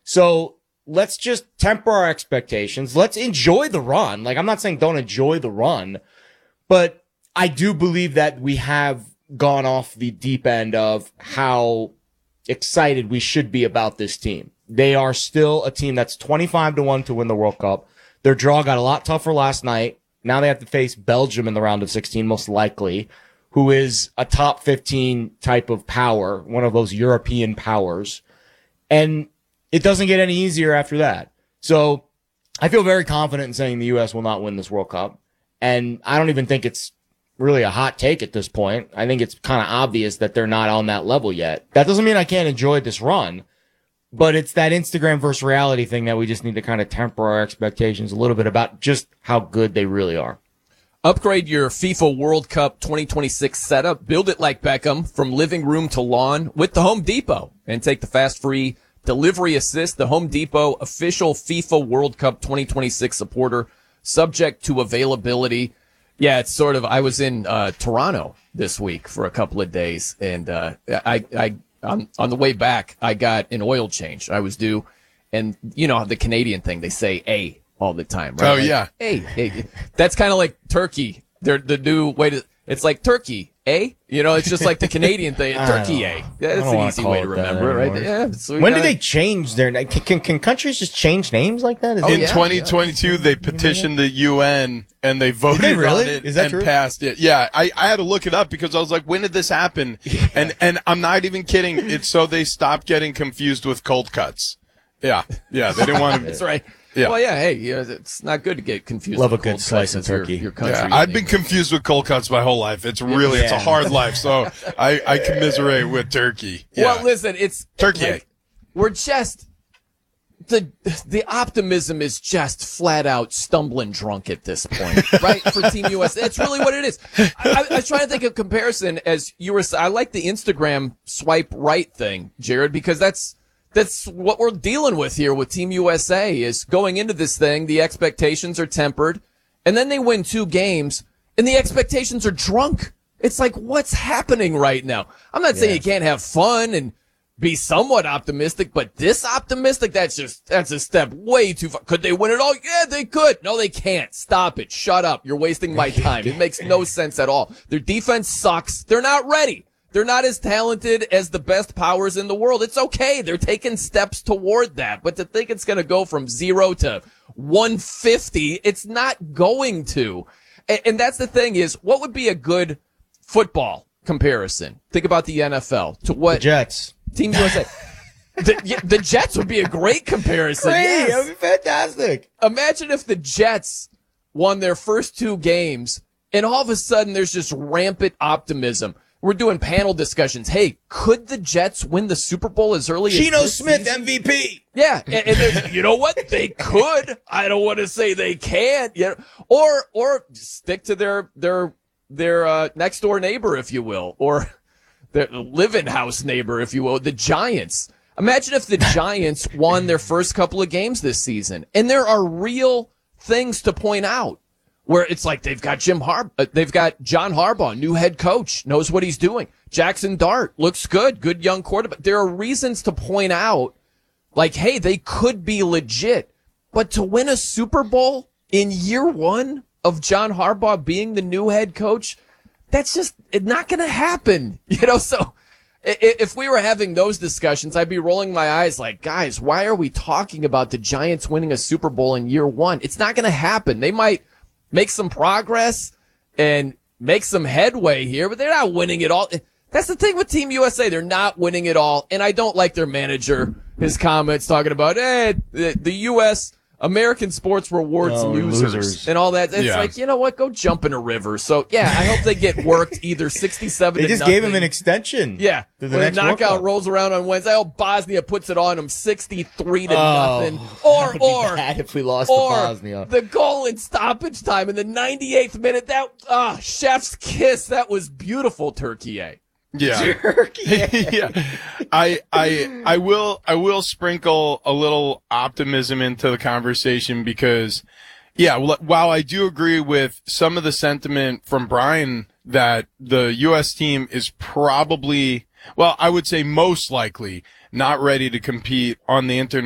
So let's just temper our expectations. Let's enjoy the run. Like, I'm not saying don't enjoy the run, but I do believe that we have gone off the deep end of how excited we should be about this team. They are still a team that's 25-1 to win the World Cup. Their draw got a lot tougher last night. Now they have to face Belgium in the round of 16, most likely, who is a top 15 type of power, one of those European powers. And it doesn't get any easier after that. So I feel very confident in saying the U.S. will not win this World Cup. And I don't even think it's really a hot take at this point. I think it's kind of obvious that they're not on that level yet. That doesn't mean I can't enjoy this run, but it's that Instagram versus reality thing that we just need to kind of temper our expectations a little bit about just how good they really are. Upgrade your FIFA World Cup 2026 setup. Build it like Beckham from living room to lawn with the Home Depot and take the fast free delivery assist. The Home Depot official FIFA World Cup 2026 supporter, subject to availability. Yeah, it's sort of, I was in Toronto this week for a couple of days, and on the way back, I got an oil change. I was due, and you know the Canadian thing, they say A all the time, right? Oh, like, yeah. A. That's kind of like Turkey. They're the new way to, it's like Turkey, A? You know, it's just like the Canadian thing, Turkey, A. That's an easy way to remember, right? Yeah. So when do they change their name? Can countries just change names like that? In 2022, they petitioned the UN and they voted on it and passed it. Yeah, I had to look it up because I was like, when did this happen? Yeah. And I'm not even kidding. It's so they stopped getting confused with cold cuts. Yeah, they didn't want to. That's right. Yeah. Well, yeah, hey, it's not good to get confused. Love with a good cold slice cuts of turkey. Your country I've been confused with cold cuts my whole life. It's really, it's a hard life. So I commiserate with turkey. Yeah. Well, listen, it's turkey. Like, we're just, the optimism is just flat out stumbling drunk at this point, right? For Team US. That's really what it is. I was trying to think of comparison as you were, I like the Instagram swipe right thing, Jared, because that's what we're dealing with here with Team USA is going into this thing. The expectations are tempered and then they win 2 games and the expectations are drunk. It's like, what's happening right now? I'm not saying you can't have fun and be somewhat optimistic, but this optimistic, that's a step way too far. Could they win it all? Yeah, they could. No, they can't. Stop it. Shut up. You're wasting my time. It makes no sense at all. Their defense sucks. They're not ready. They're not as talented as the best powers in the world. It's okay. They're taking steps toward that. But to think it's going to go from 0 to 150, it's not going to. And that's the thing is, what would be a good football comparison? Think about the NFL to what? The Jets. Team USA. The Jets would be a great comparison. Great. Yes. That would be fantastic. Imagine if the Jets won their first 2 games and all of a sudden there's just rampant optimism. We're doing panel discussions. Hey, could the Jets win the Super Bowl as early as Geno this Smith, season? MVP. Yeah, and you know what? They could. I don't want to say they can't. You know, or stick to their next door neighbor, if you will, or their living house neighbor, if you will, the Giants. Imagine if the Giants won their first couple of games this season, and there are real things to point out. Where it's like they've got they've got John Harbaugh, new head coach, knows what he's doing. Jackson Dart looks good young quarterback. There are reasons to point out, like, hey, they could be legit. But to win a Super Bowl in year 1 of John Harbaugh being the new head coach, that's just not going to happen. You know, so if we were having those discussions, I'd be rolling my eyes like, guys, why are we talking about the Giants winning a Super Bowl in year 1? It's not going to happen. They might make some progress and make some headway here, but they're not winning it all. That's the thing with Team USA. They're not winning it all. And I don't like their manager, his comments talking about, the U.S. American sports rewards losers and all that. It's like, you know what? Go jump in a river. So, yeah, I hope they get worked either 67 They to just nothing. gave him an extension. Yeah. To When the knockout rolls around on Wednesday, Bosnia puts it on him 63 to nothing. Or bad if we lost to Bosnia. The goal in stoppage time in the 98th minute. That chef's kiss. That was beautiful, Turkey. Yeah. Yeah. I will sprinkle a little optimism into the conversation because, while I do agree with some of the sentiment from Brian that the U.S. team is probably, I would say most likely not ready to compete on the international